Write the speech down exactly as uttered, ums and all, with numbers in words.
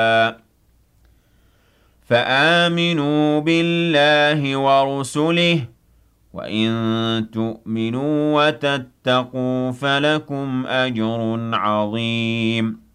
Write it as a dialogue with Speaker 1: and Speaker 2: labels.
Speaker 1: فآمنوا بالله ورسله وإن تؤمنوا وتتقوا فلكم أجر عظيم